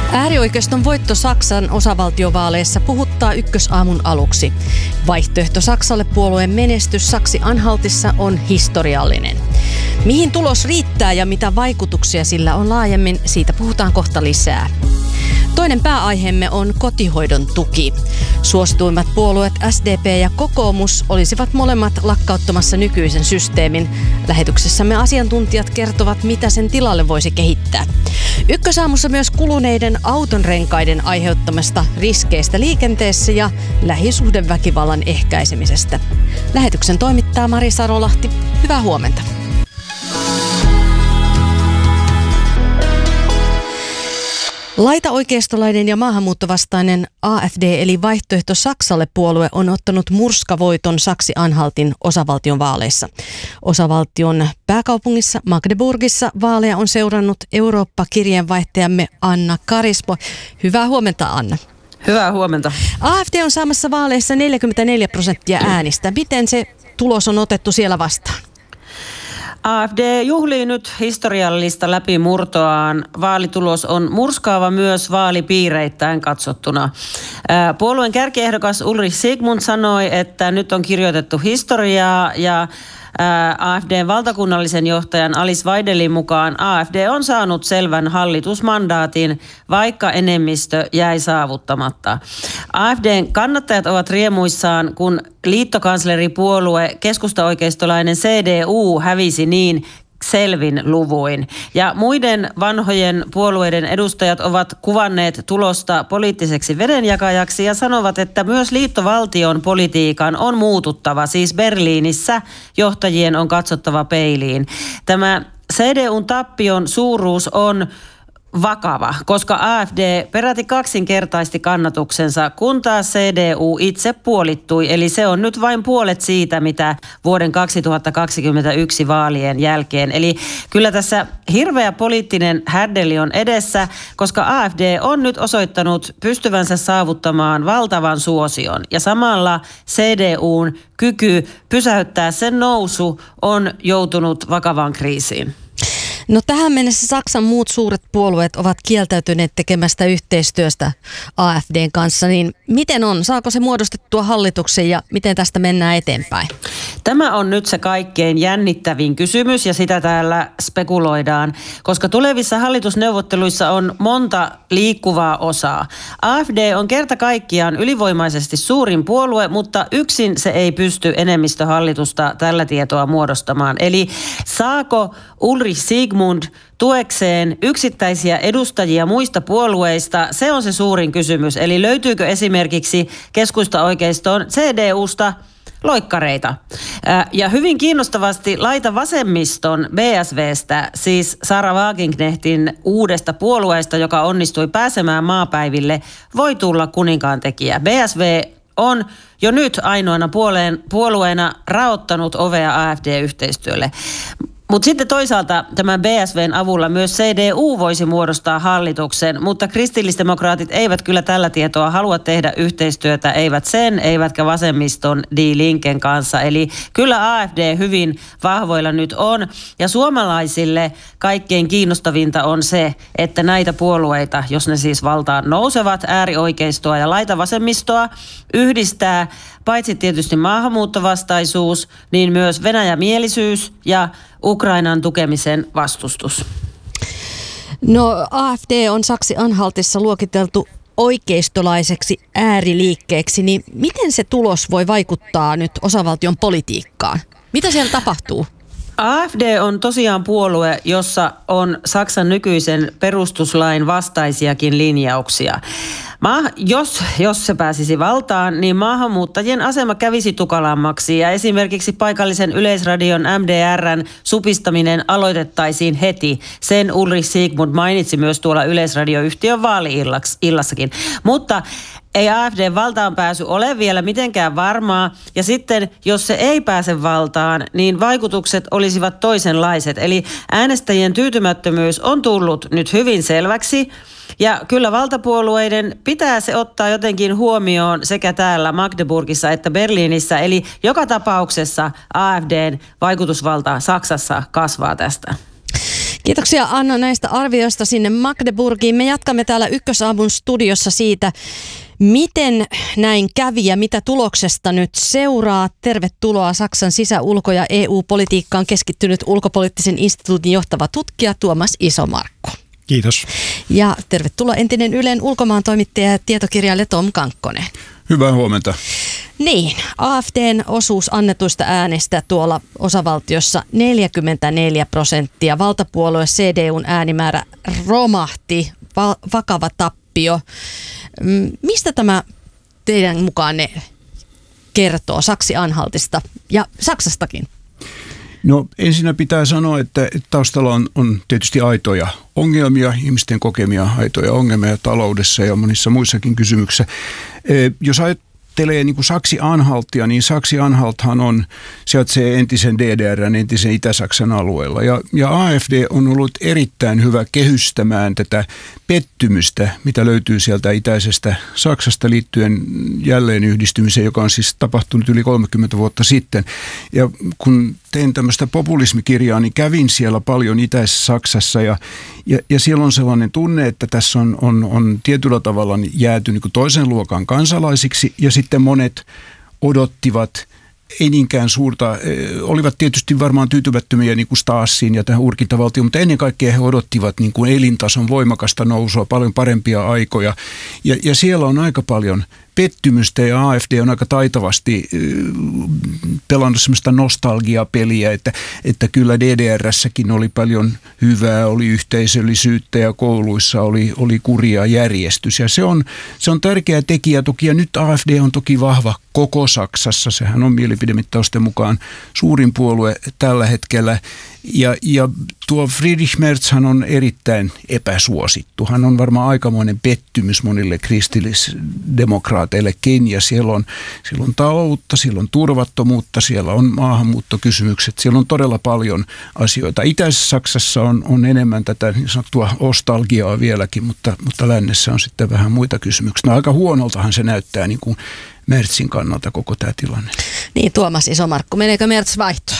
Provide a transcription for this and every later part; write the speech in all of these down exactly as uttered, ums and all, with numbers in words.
Äärioikeiston voitto Saksan osavaltiovaaleissa puhuttaa ykkösaamun aluksi. Vaihtoehto Saksalle -puolueen menestys Saksi-Anhaltissa on historiallinen. Mihin tulos riittää ja mitä vaikutuksia sillä on laajemmin, siitä puhutaan kohta lisää. Toinen pääaiheemme on kotihoidon tuki. Suosituimmat puolueet S D P ja kokoomus olisivat molemmat lakkauttamassa nykyisen systeemin. Lähetyksessämme asiantuntijat kertovat, mitä sen tilalle voisi kehittää. Ykkösaamussa myös kuluneiden autonrenkaiden aiheuttamasta riskeistä liikenteessä ja lähisuhdeväkivallan ehkäisemisestä. Lähetyksen toimittaa Mari Sarolahti. Hyvää huomenta. Laitaoikeistolainen ja maahanmuuttovastainen A F D eli Vaihtoehto Saksalle -puolue on ottanut murskavoiton Saksi-Anhaltin osavaltion vaaleissa. Osavaltion pääkaupungissa Magdeburgissa vaaleja on seurannut Eurooppa-kirjeenvaihtajamme Anna Karispo. Hyvää huomenta, Anna. Hyvää huomenta. A F D on saamassa vaaleissa neljäkymmentäneljä prosenttia äänistä. Miten se tulos on otettu siellä vastaan? A F D juhlii nyt historiallista läpimurtoaan. Vaalitulos on murskaava myös vaalipiireittäin katsottuna. Puolueen kärkiehdokas Ulrich Siegmund sanoi, että nyt on kirjoitettu historiaa ja A F D:n valtakunnallisen johtajan Alice Weidelin mukaan A F D on saanut selvän hallitusmandaatin, vaikka enemmistö jäi saavuttamatta. A F D:n kannattajat ovat riemuissaan, kun liittokansleripuolue keskustaoikeistolainen C D U hävisi niin selvin luvuin. Ja muiden vanhojen puolueiden edustajat ovat kuvanneet tulosta poliittiseksi vedenjakajaksi ja sanovat, että myös liittovaltion politiikan on muututtava. Siis Berliinissä johtajien on katsottava peiliin. Tämä C D U:n tappion suuruus on vakava, koska A F D peräti kaksinkertaisti kannatuksensa, kun taas C D U itse puolittui. Eli se on nyt vain puolet siitä, mitä vuoden kaksituhattakaksikymmentäyksi vaalien jälkeen. Eli kyllä tässä hirveä poliittinen härdeli on edessä, koska A F D on nyt osoittanut pystyvänsä saavuttamaan valtavan suosion. Ja samalla C D U:n kyky pysäyttää sen nousu on joutunut vakavaan kriisiin. No tähän mennessä Saksan muut suuret puolueet ovat kieltäytyneet tekemästä yhteistyöstä A F D:n kanssa, niin miten on? Saako se muodostettua hallituksen ja miten tästä mennään eteenpäin? Tämä on nyt se kaikkein jännittävin kysymys ja sitä täällä spekuloidaan, koska tulevissa hallitusneuvotteluissa on monta liikkuvaa osaa. A F D on kerta kaikkiaan ylivoimaisesti suurin puolue, mutta yksin se ei pysty enemmistöhallitusta tällä tietoa muodostamaan. Eli saako Ulrich Siegmund tuekseen yksittäisiä edustajia muista puolueista? Se on se suurin kysymys. Eli löytyykö esimerkiksi keskustaoikeiston C D U:sta loikkareita? Ja hyvin kiinnostavasti laita vasemmiston B S V:stä, siis Sarah Wagenknechtin uudesta puolueesta, joka onnistui pääsemään maapäiville, voi tulla kuninkaantekijä. B S V on jo nyt ainoana puoleen, puolueena raottanut ovea A F D-yhteistyölle. Mutta sitten toisaalta tämän B S V:n avulla myös C D U voisi muodostaa hallituksen, mutta kristillisdemokraatit eivät kyllä tällä tietoa halua tehdä yhteistyötä, eivät sen, eivätkä vasemmiston Die Linken kanssa. Eli kyllä A F D hyvin vahvoilla nyt on, ja suomalaisille kaikkein kiinnostavinta on se, että näitä puolueita, jos ne siis valtaan nousevat, äärioikeistoa ja laitavasemmistoa, yhdistää paitsi tietysti maahanmuuttovastaisuus, niin myös Venäjämielisyys ja Ukrainan tukemisen vastustus. No A F D on Saksi-Anhaltissa luokiteltu oikeistolaiseksi ääriliikkeeksi, niin miten se tulos voi vaikuttaa nyt osavaltion politiikkaan? Mitä siellä tapahtuu? A F D on tosiaan puolue, jossa on Saksan nykyisen perustuslain vastaisiakin linjauksia. Ma, jos, jos se pääsisi valtaan, niin maahanmuuttajien asema kävisi tukalammaksi ja esimerkiksi paikallisen yleisradion M D R:n supistaminen aloitettaisiin heti. Sen Ulrich Siegmund mainitsi myös tuolla yleisradioyhtiön vaali-illassakin. Mutta ei A F D:n valtaan pääsy ole vielä mitenkään varmaa, ja sitten jos se ei pääse valtaan, niin vaikutukset olisivat toisenlaiset. Eli äänestäjien tyytymättömyys on tullut nyt hyvin selväksi, ja kyllä valtapuolueiden pitää se ottaa jotenkin huomioon sekä täällä Magdeburgissa että Berliinissä, eli joka tapauksessa A F D:n vaikutusvalta Saksassa kasvaa tästä. Kiitoksia Anna näistä arvioista sinne Magdeburgiin. Me jatkamme täällä Ykkösaamun studiossa siitä, miten näin kävi ja mitä tuloksesta nyt seuraa. Tervetuloa Saksan sisä-, ulko- ja E U-politiikkaan keskittynyt ulkopoliittisen instituutin johtava tutkija Tuomas Isomarkku. Kiitos. Ja tervetuloa entinen Ylen ulkomaantoimittaja ja tietokirjailija Tom Kankkonen. Hyvää huomenta. Niin, A F D:n osuus annetuista äänestä tuolla osavaltiossa neljäkymmentäneljä prosenttia. Valtapuolue C D U:n äänimäärä romahti, va- vakava tappio. Mistä tämä teidän mukaanne kertoo Saksi-Anhaltista ja Saksastakin? No ensinnä pitää sanoa, että taustalla on, on tietysti aitoja ongelmia, ihmisten kokemia aitoja ongelmia taloudessa ja monissa muissakin kysymyksissä. Jos ajattelee niin kuin Saksi-Anhaltia, niin Saksi-Anhalthan on, sijaitsee entisen D D R:n, entisen Itä-Saksan alueella. Ja, ja A F D on ollut erittäin hyvä kehystämään tätä pettymystä, mitä löytyy sieltä itäisestä Saksasta liittyen jälleen yhdistymiseen, joka on siis tapahtunut yli kolmekymmentä vuotta sitten. Ja kun tein tämmöistä populismikirjaa, niin kävin siellä paljon itäisessä Saksassa ja, ja, ja siellä on sellainen tunne, että tässä on, on, on tietyllä tavalla jääty niin kuin toisen luokan kansalaisiksi ja sitten monet odottivat ei niinkään suurta, olivat tietysti varmaan tyytymättömiä niin kuin Stasiin ja tähän urkintavaltioon, mutta ennen kaikkea he odottivat niin kuin elintason voimakasta nousua, paljon parempia aikoja. Ja, ja siellä on aika paljon pettymystä ja A F D on aika taitavasti pelannut sellaista nostalgiapeliä, että, että kyllä D D R:ssäkin oli paljon hyvää, oli yhteisöllisyyttä ja kouluissa oli, oli kuria järjestys. Ja se on, se on tärkeä tekijä toki, ja nyt A F D on toki vahva koko Saksassa. Sehän on mielipidemittausten mukaan suurin puolue tällä hetkellä. Ja, ja tuo Friedrich Merzhan on erittäin epäsuosittu. Hän on varmaan aikamoinen pettymys monille kristillisdemokraateillekin. Ja siellä on, siellä on taloutta, siellä on turvattomuutta, siellä on maahanmuuttokysymykset. Siellä on todella paljon asioita. Itäisessä Saksassa on, on enemmän tätä niin sanottua nostalgiaa vieläkin, mutta, mutta lännessä on sitten vähän muita kysymyksiä. No aika huonoltahan se näyttää niin kuin Merzin kannalta koko tämä tilanne. Niin, Tuomas Isomarkku, meneekö Merz vaihtoon?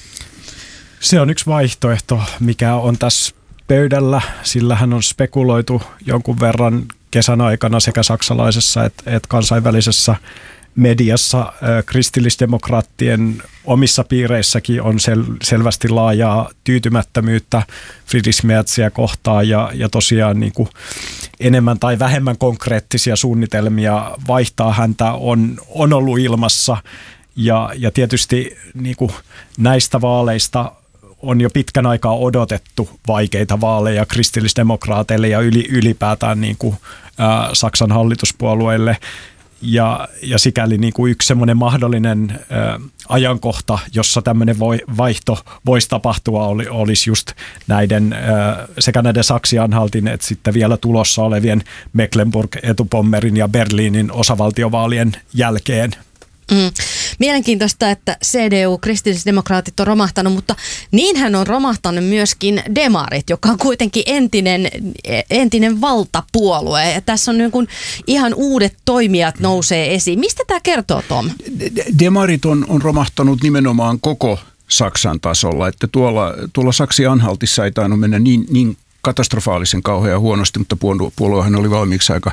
Se on yksi vaihtoehto, mikä on tässä pöydällä. Sillähän on spekuloitu jonkun verran kesän aikana sekä saksalaisessa että, että kansainvälisessä mediassa. Äh, kristillisdemokraattien omissa piireissäkin on sel, selvästi laajaa tyytymättömyyttä Friedrich Merzia kohtaan ja, ja tosiaan niin kuin enemmän tai vähemmän konkreettisia suunnitelmia vaihtaa häntä on, on ollut ilmassa. Ja, ja tietysti niin kuin näistä vaaleista on jo pitkän aikaa odotettu vaikeita vaaleja kristillisdemokraateille ja yli, ylipäätään niin kuin, ä, Saksan hallituspuolueille. Ja, ja sikäli niin kuin yksi semmoinen mahdollinen ä, ajankohta, jossa tämmöinen voi, vaihto voisi tapahtua, oli, olisi just näiden ä, sekä näiden Saksi-Anhaltin että sitten vielä tulossa olevien Mecklenburg, Etupommerin ja Berliinin osavaltiovaalien jälkeen. Mm. Mielenkiintoista, että C D U, kristillisdemokraatit on romahtanut, mutta niinhän on romahtanut myöskin demarit, joka on kuitenkin entinen, entinen valtapuolue. Ja tässä on niin kuin ihan uudet toimijat nousee esiin. Mistä tämä kertoo, Tom? Demarit on, on romahtanut nimenomaan koko Saksan tasolla, että tuolla, tuolla Saksi-Anhaltissa ei tainnut mennä niin, niin katastrofaalisen kauhean huonosti, mutta puoluehan oli valmiiksi aika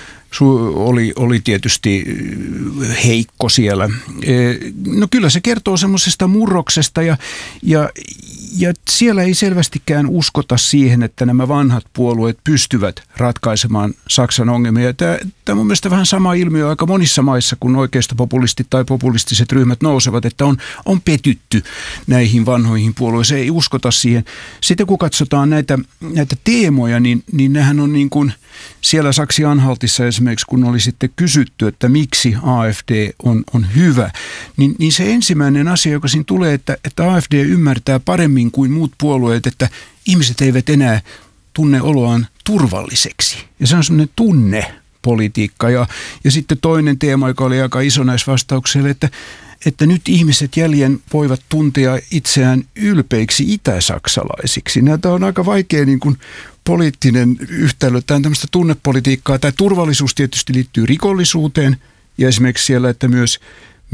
Oli, oli tietysti heikko siellä. No kyllä se kertoo semmoisesta murroksesta ja, ja, ja siellä ei selvästikään uskota siihen, että nämä vanhat puolueet pystyvät ratkaisemaan Saksan ongelmia. Tämä, tämä on mun mielestä vähän sama ilmiö aika monissa maissa, kun oikeistopopulistit tai populistiset ryhmät nousevat, että on, on petytty näihin vanhoihin puolueisiin. Ei uskota siihen. Sitten kun katsotaan näitä, näitä teemoja, niin, niin nehän on niin kuin siellä Saksi-Anhaltissa esimerkiksi, kun oli sitten kysytty, että miksi A F D on, on hyvä, niin, niin se ensimmäinen asia, joka siinä tulee, että, että A F D ymmärtää paremmin kuin muut puolueet, että ihmiset eivät enää tunne oloaan turvalliseksi. Ja se on semmoinen tunnepolitiikka. Ja, ja sitten toinen teema, joka oli aika iso näissä vastauksilla, että että nyt ihmiset jäljen voivat tuntea itseään ylpeiksi itäsaksalaisiksi. Näitä on aika vaikea niin kuin poliittinen yhtälö. Tämä on tämmöistä tunnepolitiikkaa. Tämä turvallisuus tietysti liittyy rikollisuuteen ja esimerkiksi siellä, että myös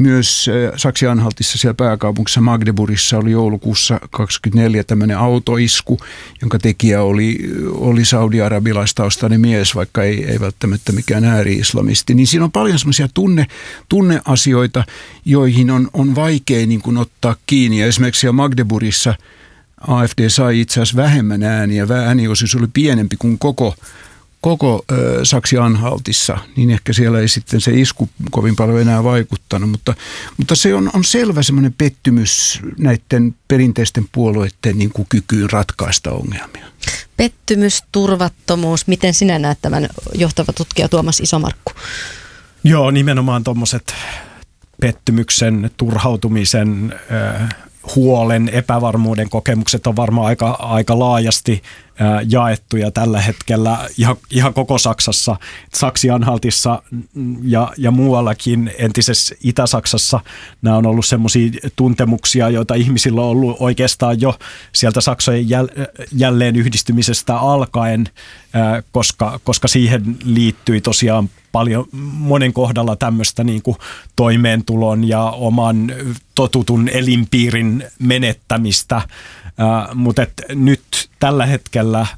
myös Saksi-Anhaltissa siellä pääkaupungissa Magdeburgissa oli joulukuussa kaksikymmentäneljä tämmöinen autoisku, jonka tekijä oli, oli saudi-arabilaistaustainen mies, vaikka ei, ei välttämättä mikään ääri-islamisti. Niin siinä on paljon semmoisia tunne, tunneasioita, joihin on, on vaikea niin kuin ottaa kiinni. Ja esimerkiksi siellä Magdeburgissa A F D sai itse asiassa vähemmän ääniä. Ääniosuus oli pienempi kuin koko, koko äh, Saksi-Anhaltissa, niin ehkä siellä ei sitten se isku kovin paljon enää vaikuttanut. Mutta, mutta se on, on selvä semmoinen pettymys näiden perinteisten puolueiden niin kuin kykyyn ratkaista ongelmia. Pettymys, turvattomuus. Miten sinä näet tämän johtava tutkija Tuomas Isomarkku? Joo, nimenomaan tuommoiset pettymyksen, turhautumisen, äh, huolen, epävarmuuden kokemukset on varmaan aika, aika laajasti äh, jaettuja tällä hetkellä ihan, ihan koko Saksassa. Saksi-Anhaltissa ja, ja muuallakin entisessä Itä-Saksassa nämä on ollut semmoisia tuntemuksia, joita ihmisillä on ollut oikeastaan jo sieltä Saksojen jäl, jälleen yhdistymisestä alkaen, äh, koska, koska siihen liittyi tosiaan paljon monen kohdalla tämmöistä niin kuin toimeentulon ja oman totutun elinpiirin menettämistä, äh, mutta et nyt tällä hetkellä äh,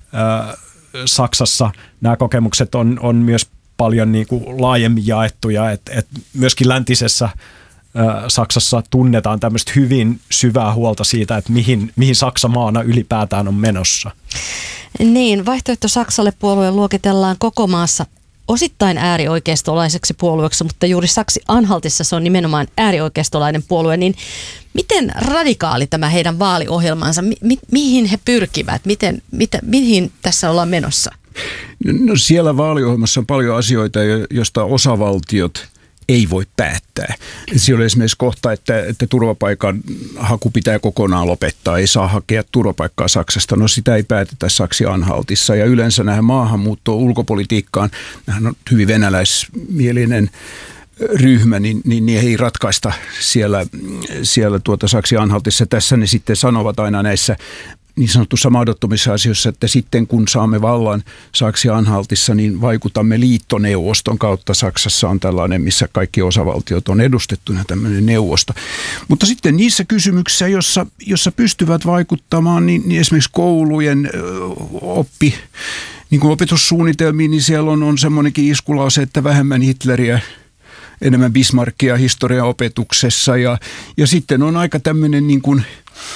Saksassa nämä kokemukset on, on myös paljon niin kuin laajemmin jaettuja, että et myöskin läntisessä äh, Saksassa tunnetaan tämmöistä hyvin syvää huolta siitä, että mihin, mihin Saksa maana ylipäätään on menossa. Niin, Vaihtoehto Saksalle -puolue luokitellaan koko maassa osittain äärioikeistolaiseksi puolueeksi, mutta juuri Saksi-Anhaltissa se on nimenomaan äärioikeistolainen puolue, niin miten radikaali tämä heidän vaaliohjelmansa, mi- mi- mihin he pyrkivät, miten, mitä, mihin tässä ollaan menossa? No siellä vaaliohjelmassa on paljon asioita, joista osavaltiot ei voi päättää. Siellä on esimerkiksi kohta, että, että turvapaikan haku pitää kokonaan lopettaa, ei saa hakea turvapaikkaa Saksasta. No sitä ei päätetä Saksi-Anhaltissa ja yleensä nähdään maahanmuuttoon, ulkopolitiikkaan, nämähän on hyvin venäläismielinen ryhmä, niin, niin, niin ei ratkaista siellä, siellä tuota Saksi-Anhaltissa. Tässä ne sitten sanovat aina näissä niin sanotussa mahdottomissa asioissa, että sitten kun saamme vallan Saksi-Anhaltissa, niin vaikutamme liittoneuvoston kautta. Saksassa on tällainen, missä kaikki osavaltiot on edustettuna, tämmöinen neuvosto. Mutta sitten niissä kysymyksissä, jossa, jossa pystyvät vaikuttamaan, niin, niin esimerkiksi koulujen oppi, niin kuin opetussuunnitelmiin, niin siellä on, on semmoinenkin iskulause, että vähemmän Hitleriä, enemmän Bismarckia historiaopetuksessa. Ja, ja sitten on aika tämmöinen niin kuin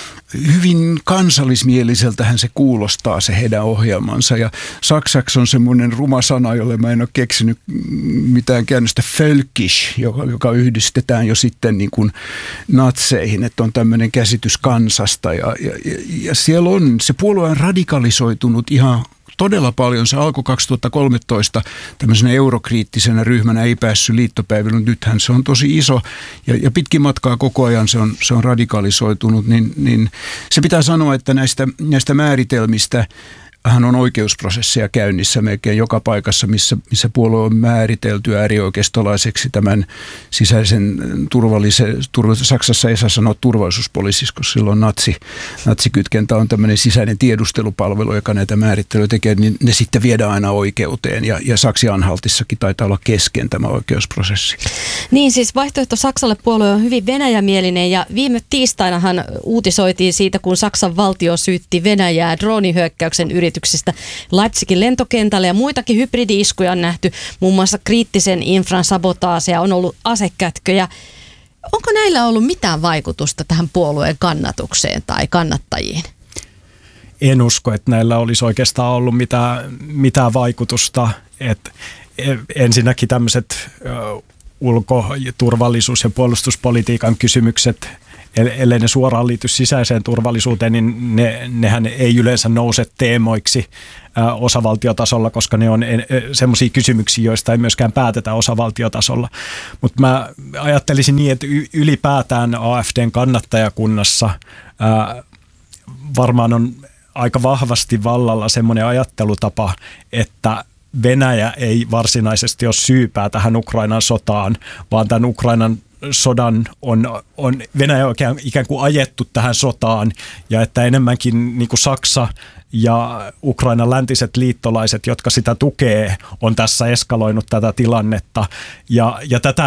hyvin kansallismieliseltähän se kuulostaa, se heidän ohjelmansa. Ja saksaksi on semmoinen ruma sana, jolle mä en ole keksinyt mitään käännöstä, völkisch, joka, joka yhdistetään jo sitten niin kuin natseihin, että on tämmöinen käsitys kansasta. Ja, ja, ja siellä on, se puolue on radikalisoitunut ihan todella paljon. Se alkoi kaksituhattakolmetoista tämmöisenä eurokriittisenä ryhmänä, ei päässyt liittopäiville, mutta nythän se on tosi iso ja, ja pitkin matkaa koko ajan se on, se on radikalisoitunut, niin, niin se pitää sanoa, että näistä, näistä määritelmistä hän on oikeusprosesseja käynnissä melkein joka paikassa, missä, missä puolue on määritelty äärioikeistolaiseksi tämän sisäisen turvallisen, turva, Saksassa ei saa sanoa turvallisuuspoliisiksi, koska silloin natsi, natsikytkentä on tämmöinen sisäinen tiedustelupalvelu, joka näitä määrittelyä tekee, niin ne sitten viedään aina oikeuteen ja, ja Saksi-Anhaltissakin taitaa olla kesken tämä oikeusprosessi. Niin siis Vaihtoehto Saksalle -puolue on hyvin venäjämielinen ja viime tiistainahan uutisoitiin siitä, kun Saksan valtio syytti Venäjää droonihyökkäyksen yrityksistä Leipzigin lentokentällä ja muitakin hybridi-iskuja on nähty, muun muassa kriittisen infran sabotaaseja, on ollut asekätköjä. Onko näillä ollut mitään vaikutusta tähän puolueen kannatukseen tai kannattajiin? En usko, että näillä olisi oikeastaan ollut mitään, mitään vaikutusta. Et ensinnäkin tämmöiset ulko-, turvallisuus- ja puolustuspolitiikan kysymykset, ellei ne suoraan liity sisäiseen turvallisuuteen, niin ne, nehän ei yleensä nouse teemoiksi ä, osavaltiotasolla, koska ne on semmoisia kysymyksiä, joista ei myöskään päätetä osavaltiotasolla. Mutta mä ajattelisin niin, että ylipäätään A F D:n kannattajakunnassa ä, varmaan on aika vahvasti vallalla semmoinen ajattelutapa, että Venäjä ei varsinaisesti ole syypää tähän Ukrainan sotaan, vaan tämän Ukrainan sodan on, on Venäjä oikein ikään kuin ajettu tähän sotaan ja että enemmänkin niin kuin Saksa ja Ukrainan läntiset liittolaiset, jotka sitä tukee, on tässä eskaloinut tätä tilannetta ja, ja tätä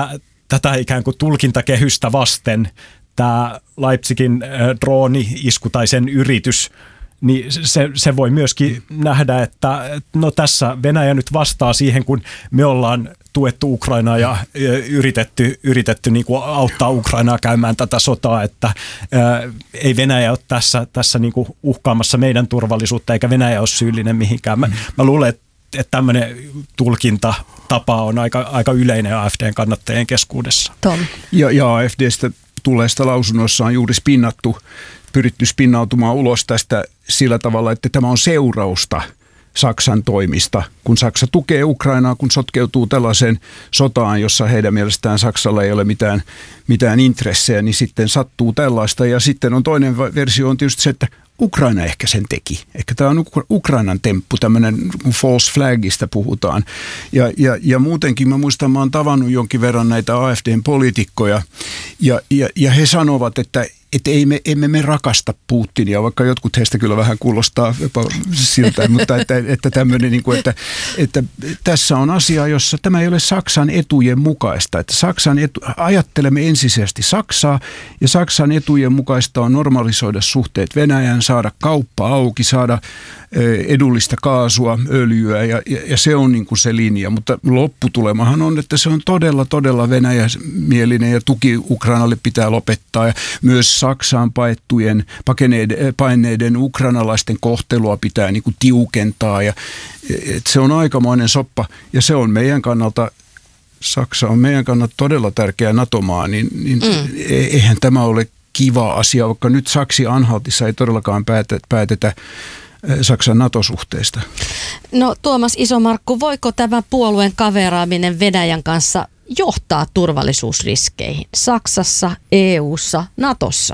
tätä ikään kuin tulkintakehystä vasten tämä Leipzigin drooni-isku tai sen yritys, niin se, se voi myöskin nähdä, että no tässä Venäjä nyt vastaa siihen, kun me ollaan tuettu Ukrainaa ja yritetty, yritetty niin kuin auttaa Ukrainaa käymään tätä sotaa, että ää, ei Venäjä ole tässä, tässä niin kuin uhkaamassa meidän turvallisuutta, eikä Venäjä ole syyllinen mihinkään. Mä, mä luulen, että, että tämmöinen tulkintatapa on aika, aika yleinen A F D:n kannattajien keskuudessa. Tom. Ja, ja A F D:stä tulleesta lausunnossa on juuri spinnattu, pyritty spinnautumaan ulos tästä sillä tavalla, että tämä on seurausta Saksan toimista, kun Saksa tukee Ukrainaa, kun sotkeutuu tällaiseen sotaan, jossa heidän mielestään Saksalla ei ole mitään, mitään intressejä, niin sitten sattuu tällaista. Ja sitten on toinen versio on tietysti se, että Ukraina ehkä sen teki. Ehkä tämä on Ukrainan temppu, tämmöinen false flagista puhutaan. Ja, ja, ja muutenkin mä muistan, mä oon tavannut jonkin verran näitä A F D:n poliitikkoja, ja, ja, ja he sanovat, että että ei me, emme me rakasta Putinia, vaikka jotkut heistä kyllä vähän kuulostaa jopa siltä, mutta että, että tämmöinen, niin kuin, että, että tässä on asia, jossa tämä ei ole Saksan etujen mukaista. Että Saksan etu, ajattelemme ensisijaisesti Saksaa, ja Saksan etujen mukaista on normalisoida suhteet Venäjään, saada kauppa auki, saada edullista kaasua, öljyä, ja, ja, ja se on niin kuin se linja. Mutta lopputulemahan on, että se on todella, todella venäjämielinen, ja tuki Ukrainalle pitää lopettaa, ja myös Saksaan paettujen, pakeneiden, paineiden ukrainalaisten kohtelua pitää niin kuin tiukentaa, ja se on aikamoinen soppa, ja se on meidän kannalta, Saksa on meidän kannalta todella tärkeä NATO-maa, niin, niin mm. eihän tämä ole kiva asia, vaikka nyt Saksi-Anhaltissa ei todellakaan päätetä, päätetä Saksan NATO-suhteista. No Tuomas Isomarkku, voiko tämä puolueen kaveraaminen Venäjän kanssa johtaa turvallisuusriskeihin Saksassa, E U:ssa, Natossa?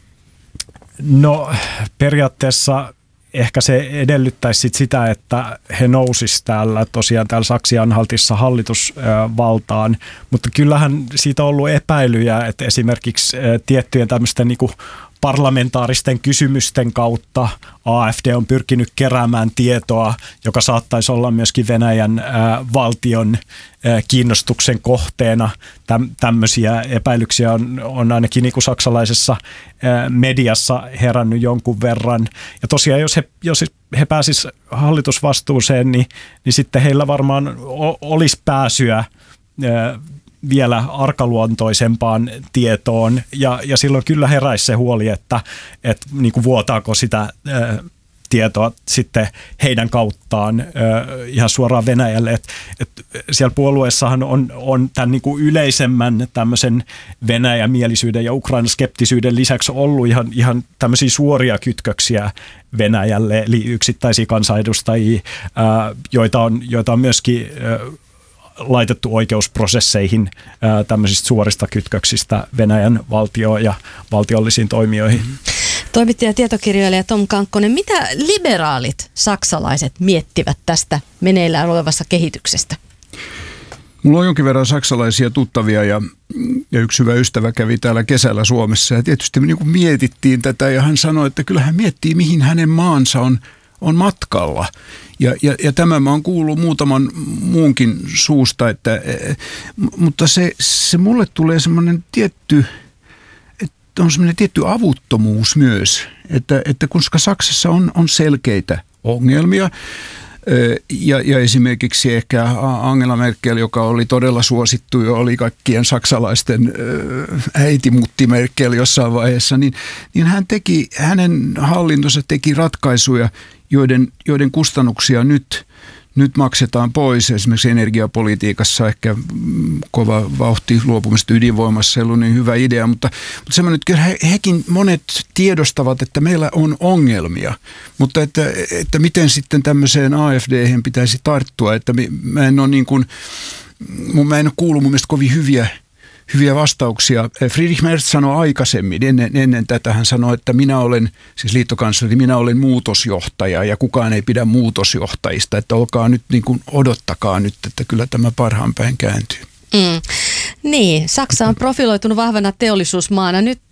No periaatteessa ehkä se edellyttäisi sit sitä, että he nousisivat täällä tosiaan täällä Saksi-Anhaltissa hallitusvaltaan, mutta kyllähän siitä on ollut epäilyjä, että esimerkiksi tiettyjen tämmöisten niinku parlamentaaristen kysymysten kautta A F D on pyrkinyt keräämään tietoa, joka saattaisi olla myöskin Venäjän ää, valtion ää, kiinnostuksen kohteena. Täm, tämmöisiä epäilyksiä on, on ainakin niin kuin saksalaisessa ää, mediassa herännyt jonkun verran. Ja tosiaan, jos he, jos he pääsisivät hallitusvastuuseen, niin, niin sitten heillä varmaan o, olisi pääsyä ää, vielä arkaluontoisempaan tietoon, ja, ja silloin kyllä heräisi se huoli, että, että niin kuin vuotaako sitä ää, tietoa sitten heidän kauttaan ää, ihan suoraan Venäjälle. Et, et siellä puolueessahan on, on tämän niin kuin yleisemmän tämmöisen Venäjämielisyyden ja Ukrainan skeptisyyden lisäksi ollut ihan, ihan tämmöisiä suoria kytköksiä Venäjälle, eli yksittäisiä kansanedustajia, ää, joita, on, joita on myöskin ää, laitettu oikeusprosesseihin ää, tämmöisistä suorista kytköksistä Venäjän valtioon ja valtiollisiin toimijoihin. Toimittaja ja tietokirjailija Tom Kankkonen, mitä liberaalit saksalaiset miettivät tästä meneillään olevassa kehityksestä? Mulla on jonkin verran saksalaisia tuttavia, ja, ja yksi hyvä ystävä kävi täällä kesällä Suomessa, ja tietysti me niin kuin mietittiin tätä, ja hän sanoi, että kyllä hän miettii, mihin hänen maansa on on matkalla. Ja, ja, ja tämä mä oon kuullut muutaman muunkin suusta, että, mutta se, se mulle tulee semmoinen tietty, että on semmoinen tietty avuttomuus myös, että, että koska Saksassa on, on selkeitä ongelmia, ja, ja esimerkiksi ehkä Angela Merkel, joka oli todella suosittu ja oli kaikkien saksalaisten äiti Mutti Merkel jossain vaiheessa, niin, niin hän teki, hänen hallintonsa teki ratkaisuja, joiden, joiden kustannuksia nyt, nyt maksetaan pois. Esimerkiksi energiapolitiikassa ehkä kova vauhti luopumista ydinvoimassa ei ollut niin hyvä idea, mutta, mutta semmoinen, että kyllä he, hekin monet tiedostavat, että meillä on ongelmia, mutta että, että miten sitten tämmöiseen A F D-hen pitäisi tarttua, että mä en ole niin kuin, mä en ole kuullut mun mielestä kovin hyviä Hyviä vastauksia. Friedrich Merz sanoi aikaisemmin, ennen, ennen tätä hän sanoi, että minä olen, siis liittokansleri, minä olen muutosjohtaja ja kukaan ei pidä muutosjohtajista, että olkaa nyt niin kuin odottakaa nyt, että kyllä tämä parhaan päin kääntyy. Mm. Niin, Saksa on profiloitunut vahvana teollisuusmaana. Nyt